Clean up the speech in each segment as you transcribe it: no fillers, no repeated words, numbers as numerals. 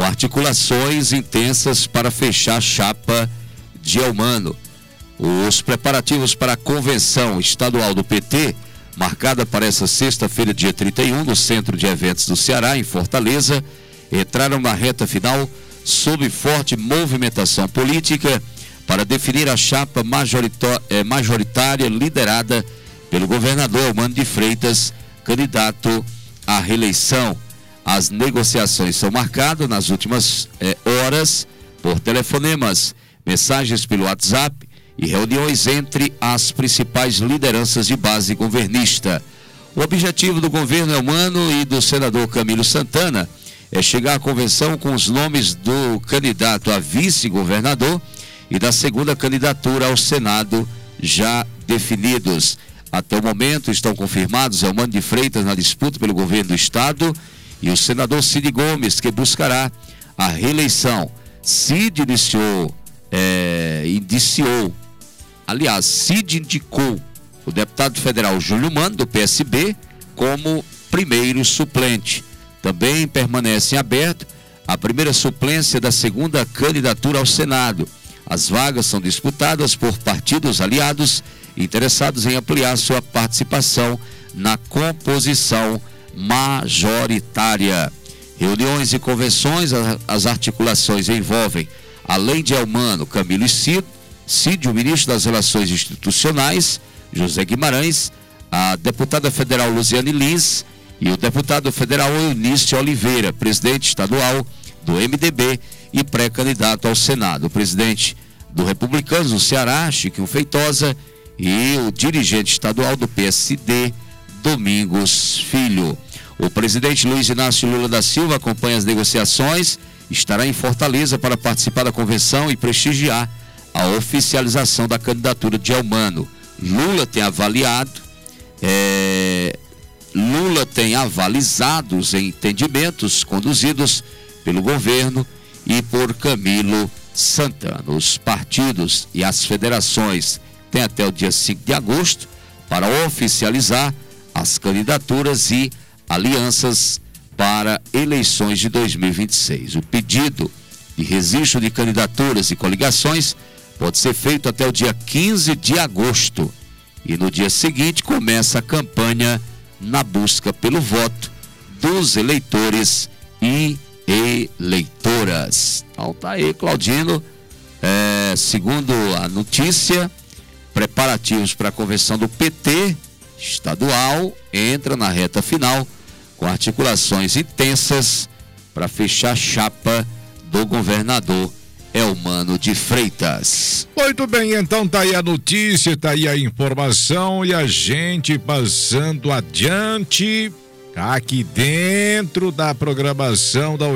articulações intensas para fechar a chapa de Elmano. Os preparativos para a convenção estadual do PT, marcada para essa sexta-feira, dia 31, no Centro de Eventos do Ceará, em Fortaleza, entraram na reta final sob forte movimentação política para definir a chapa majoritária liderada pelo governador Elmano de Freitas, candidato à reeleição. As negociações são marcadas nas últimas horas por telefonemas, mensagens pelo WhatsApp e reuniões entre as principais lideranças de base governista. O objetivo do governo Elmano e do senador Camilo Santana é chegar à convenção com os nomes do candidato a vice-governador e da segunda candidatura ao Senado já definidos. Até o momento estão confirmados Elmano de Freitas na disputa pelo governo do estado e o senador Cid Gomes, que buscará a reeleição. Cid indicou o deputado federal Júlio Mano, do PSB, como primeiro suplente. Também permanece em aberto a primeira suplência da segunda candidatura ao Senado. As vagas são disputadas por partidos aliados interessados em ampliar sua participação na composição majoritária. Reuniões e convenções, as articulações envolvem, além de Elmano, Camilo e Cid, o ministro das Relações Institucionais, José Guimarães, a deputada federal Luziane Lins e o deputado federal Eunício Oliveira, presidente estadual do MDB e pré-candidato ao Senado. O presidente do Republicanos do Ceará, Chiquinho Feitosa, e o dirigente estadual do PSD, Domingos Filho. O presidente Luiz Inácio Lula da Silva acompanha as negociações, estará em Fortaleza para participar da convenção e prestigiar a oficialização da candidatura de Elmano. Lula tem avalizado os entendimentos conduzidos pelo governo e por Camilo Santana. Os partidos e as federações têm até o dia 5 de agosto para oficializar as candidaturas e alianças para eleições de 2026. O pedido de registro de candidaturas e coligações pode ser feito até o dia 15 de agosto e no dia seguinte começa a campanha na busca pelo voto dos eleitores e eleitoras. Então tá aí, Claudino, segundo a notícia, preparativos para a convenção do PT estadual entra na reta final com articulações intensas para fechar a chapa do governador Elmano de Freitas. Muito bem, então tá aí a notícia, tá aí a informação e a gente passando adiante aqui dentro da programação da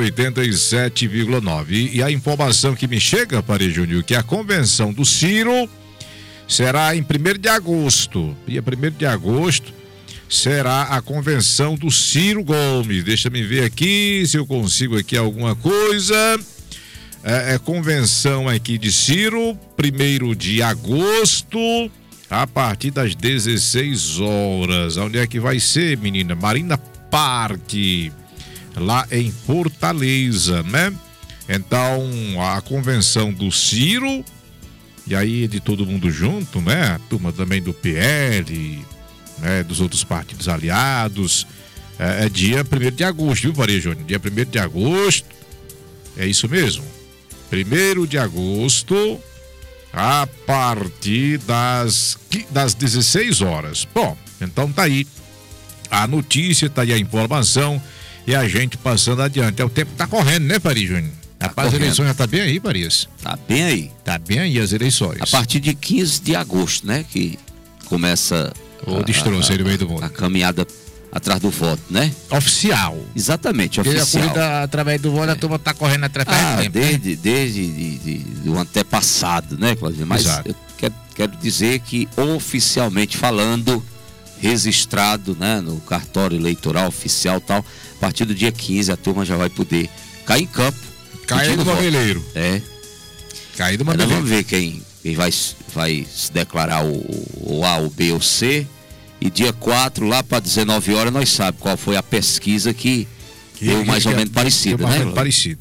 87,9. E a informação que me chega, Pari Júnior, que a convenção do Ciro será em 1º de agosto. Dia 1º de agosto será a convenção do Ciro Gomes. Deixa me ver aqui se eu consigo aqui alguma coisa. Convenção aqui de Ciro, 1º de agosto, a partir das 16 horas. Onde é que vai ser, menina? Marina Parque, lá em Fortaleza, né? Então, a convenção do Ciro, e aí de todo mundo junto, né? A turma também do PL, né? Dos outros partidos aliados. É dia 1º de agosto, viu, Maria Júnior? Dia 1º de agosto, é isso mesmo. 1º de agosto, a partir das 16 horas. Bom, então tá aí a notícia, tá aí a informação e a gente passando adiante. O tempo tá correndo, né, Paris Júnior? Rapaz, as eleições já tá bem aí, Paris. Tá bem aí. Tá bem aí as eleições. A partir de 15 de agosto, né, que começa o destroço aí do meio do mundo. A caminhada atrás do voto, né? Oficial. Exatamente, oficial. Desde a corrida através do voto, a turma tá correndo atrás do tempo. Desde o antepassado, né, Claudio? Mas eu quero dizer que, oficialmente falando, registrado, né, no cartório eleitoral oficial e tal, a partir do dia 15 a turma já vai poder cair em campo. Cair do mameleiro. Cair do mameleiro. Vamos ver quem vai se declarar o A, o B ou o C. E dia 4, lá para 19 horas, nós sabemos qual foi a pesquisa que deu mais ou menos parecida, né? Parecida.